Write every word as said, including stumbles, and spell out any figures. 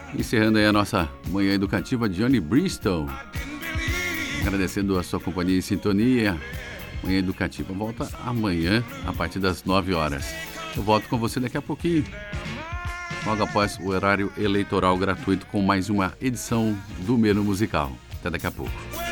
Encerrando aí a nossa manhã educativa, Johnny Bristol. Agradecendo a sua companhia e sintonia. Manhã educativa volta amanhã, a partir das nove horas. Eu volto com você daqui a pouquinho, logo após o horário eleitoral gratuito, com mais uma edição do Menu Musical. Até daqui a pouco.